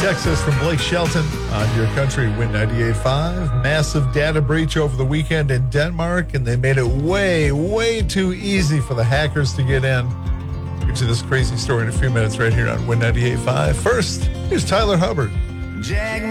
Texas from Blake Shelton on your country Win 98.5. Massive data breach over the weekend in Denmark, and they made it way too easy for the hackers to get in. Get to this crazy story in a few minutes right here on Win 98.5. First, here's Tyler Hubbard. Jack